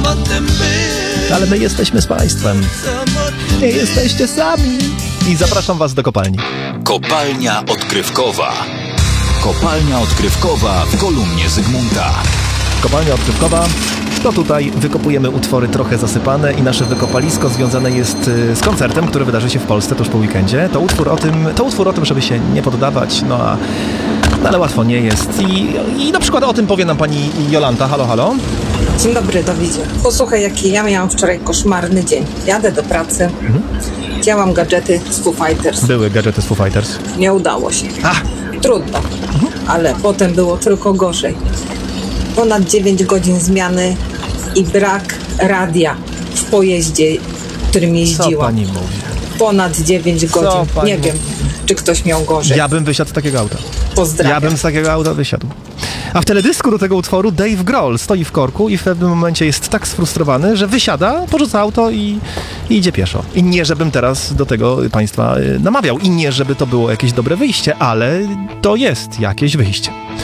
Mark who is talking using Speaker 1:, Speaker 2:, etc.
Speaker 1: Ale my jesteśmy z państwem. Nie jesteście sami. I zapraszam was do kopalni.
Speaker 2: Kopalnia odkrywkowa. Kopalnia odkrywkowa w kolumnie Zygmunta.
Speaker 1: Kopalnia odkrywkowa. To tutaj wykopujemy utwory trochę zasypane i nasze wykopalisko związane jest z koncertem, który wydarzy się w Polsce tuż po weekendzie. To utwór o tym, żeby się nie poddawać, ale łatwo nie jest. I na przykład o tym powie nam pani Jolanta. Halo, halo.
Speaker 3: Dzień dobry, Dawidzie. Posłuchaj, jaki ja miałam wczoraj koszmarny dzień. Jadę do pracy, działam gadżety z Foo Fighters.
Speaker 1: Były gadżety z Foo Fighters.
Speaker 3: Nie udało się. Trudno, ale potem było tylko gorzej. Ponad 9 godzin zmiany i brak radia w pojeździe, którym jeździłam.
Speaker 1: Co pani mówi?
Speaker 3: Ponad 9 godzin. Nie wiem, czy ktoś miał gorzej.
Speaker 1: Ja bym wysiadł z takiego auta.
Speaker 3: Pozdrawiam.
Speaker 1: Ja bym z takiego auta wysiadł. A w teledysku do tego utworu Dave Grohl stoi w korku i w pewnym momencie jest tak sfrustrowany, że wysiada, porzuca auto i idzie pieszo. I nie, żebym teraz do tego państwa namawiał. I nie, żeby to było jakieś dobre wyjście, ale to jest jakieś wyjście.